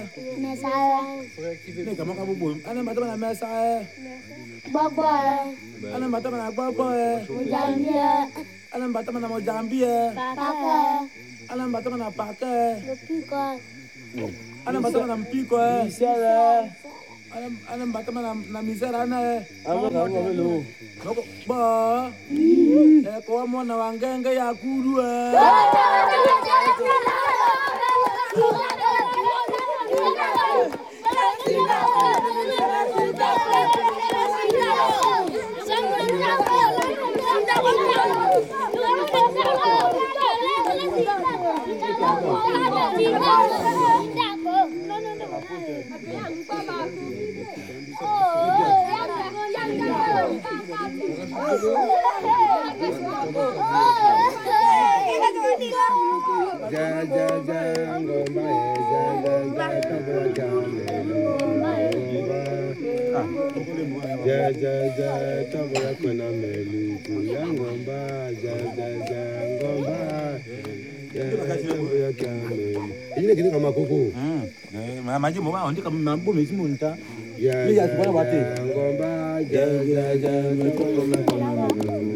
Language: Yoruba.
Ne kama ka bubu. Ana mata na mesa Gbogbo ana mata na gbogbo Mojambie ana mata na Mojambie Pake ana mata na Pake Lopiko ana mata na Mpiko Misere. ana mata na misera na Amo ka mo lo. bo ko mo na wangenge ya kuru Ini kini kama koko. Maji mo ba ondi kama mambo mesimu nta. Ya ya ngomba ja